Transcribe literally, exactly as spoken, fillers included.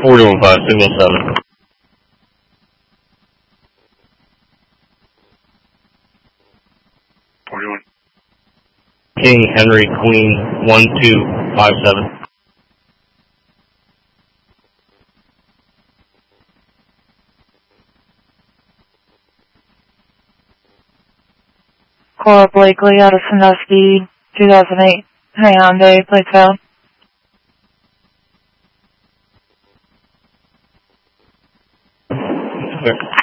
four two one five, single seven. forty-one. King Henry Queen one two five seven. Cora Blakely out of Sandusky, two thousand eight Hyundai, plates out. Okay.